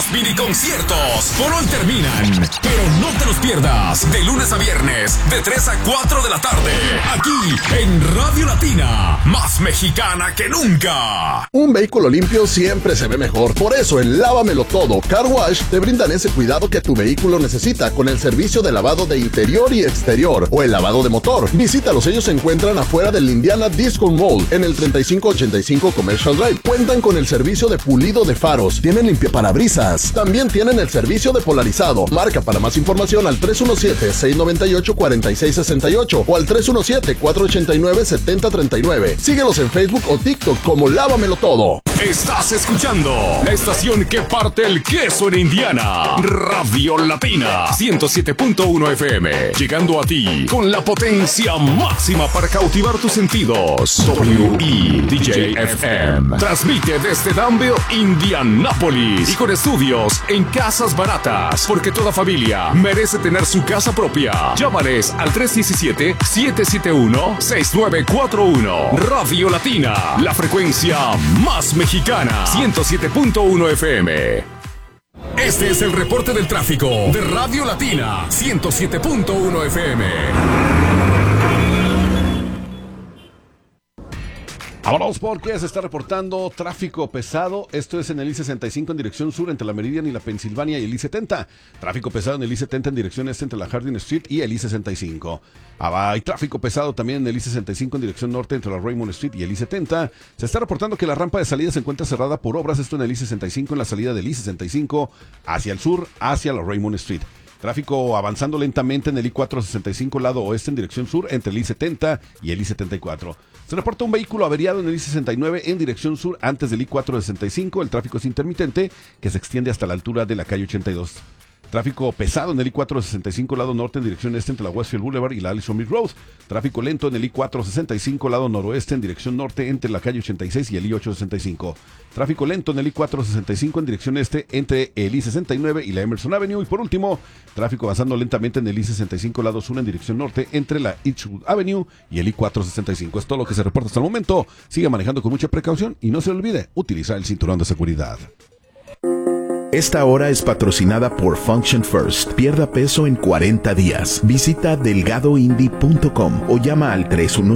Los mini conciertos por hoy terminan, pero no te los pierdas. De lunes a viernes, de 3 a 4 de la tarde, aquí en Radio Latina, más mexicana que nunca. Un vehículo limpio siempre se ve mejor. Por eso en Lávamelo Todo Car Wash te brindan ese cuidado que tu vehículo necesita con el servicio de lavado de interior y exterior o el lavado de motor. Visítalos, ellos se encuentran afuera del Indiana Disco Mall en el 3585 Commercial Drive. Cuentan con el servicio de pulido de faros, tienen limpiaparabrisas, también tienen el servicio de polarizado. Marca para más información al 317-698-4668 o al 317-489-7039. Síguelos en Facebook o TikTok como Lávamelo Todo. Estás escuchando la estación que parte el queso en Indiana, Radio Latina 107.1 FM, llegando a ti con la potencia máxima para cautivar tus sentidos. WEDJ-FM transmite desde Danville, Indianápolis, y con estudios en Casas Baratas, porque toda familia merece tener su casa propia. Llámales al 317-771-6941. Radio Latina, la frecuencia más mexicana, 107.1 FM. Este es el reporte del tráfico de Radio Latina 107.1 FM. Vámonos porque se está reportando tráfico pesado. Esto es en el I-65 en dirección sur entre la Meridian y la Pensilvania y el I-70. Tráfico pesado en el I-70 en dirección este entre la Harding Street y el I-65. Hay tráfico pesado también en el I-65 en dirección norte entre la Raymond Street y el I-70. Se está reportando que la rampa de salida se encuentra cerrada por obras. Esto en el I-65 en la salida del I-65 hacia el sur, hacia la Raymond Street. Tráfico avanzando lentamente en el I-465 lado oeste en dirección sur entre el I-70 y el I-74. Se reporta un vehículo averiado en el I-69 en dirección sur antes del I-465. El tráfico es intermitente que se extiende hasta la altura de la calle 82. Tráfico pesado en el I-465 lado norte en dirección este entre la Westfield Boulevard y la Allison Mills Road. Tráfico lento en el I-465 lado noroeste en dirección norte entre la calle 86 y el I-865. Tráfico lento en el I-465 en dirección este entre el I-69 y la Emerson Avenue. Y por último, tráfico avanzando lentamente en el I-65 lado sur en dirección norte entre la Eastwood Avenue y el I-465. Es todo lo que se reporta hasta el momento. Siga manejando con mucha precaución y no se le olvide utilizar el cinturón de seguridad. Esta hora es patrocinada por Function First. Pierda peso en 40 días. Visita delgadoindie.com o llama al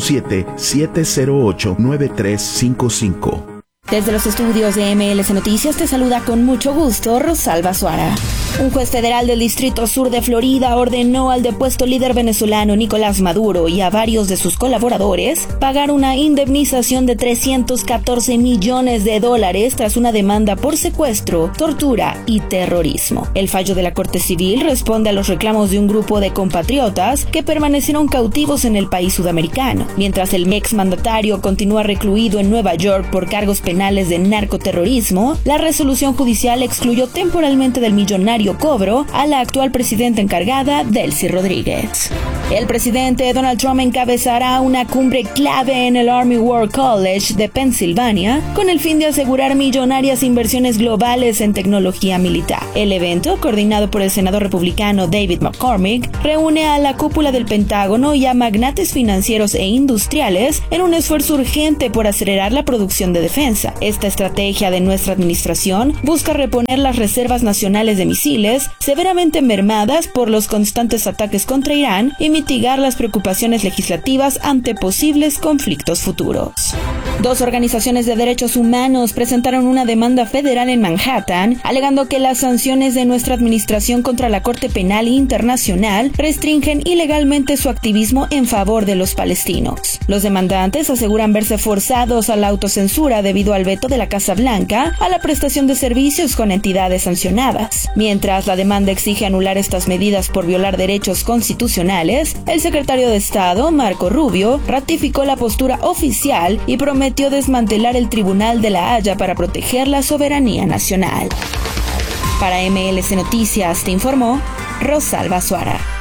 317-708-9355. Desde los estudios de MLS Noticias te saluda con mucho gusto Rosalba Suara. Un juez federal del Distrito Sur de Florida ordenó al depuesto líder venezolano Nicolás Maduro y a varios de sus colaboradores pagar una indemnización de $314 millones tras una demanda por secuestro, tortura y terrorismo. El fallo de la Corte Civil responde a los reclamos de un grupo de compatriotas que permanecieron cautivos en el país sudamericano, mientras el exmandatario continúa recluido en Nueva York por cargos penales de narcoterrorismo. La resolución judicial excluyó temporalmente del millonario cobro a la actual presidenta encargada, Delcy Rodríguez. El presidente Donald Trump encabezará una cumbre clave en el Army War College de Pensilvania con el fin de asegurar millonarias inversiones globales en tecnología militar. El evento, coordinado por el senador republicano David McCormick, reúne a la cúpula del Pentágono y a magnates financieros e industriales en un esfuerzo urgente por acelerar la producción de defensa. Esta estrategia de nuestra administración busca reponer las reservas nacionales de misiles severamente mermadas por los constantes ataques contra Irán y mitigar las preocupaciones legislativas ante posibles conflictos futuros. Dos organizaciones de derechos humanos presentaron una demanda federal en Manhattan, alegando que las sanciones de nuestra administración contra la Corte Penal Internacional restringen ilegalmente su activismo en favor de los palestinos. Los demandantes aseguran verse forzados a la autocensura debido al veto de la Casa Blanca a la prestación de servicios con entidades sancionadas. Mientras la demanda exige anular estas medidas por violar derechos constitucionales, el secretario de Estado, Marco Rubio, ratificó la postura oficial y prometió desmantelar el Tribunal de la Haya para proteger la soberanía nacional. Para MLS Noticias te informó Rosalba Suara.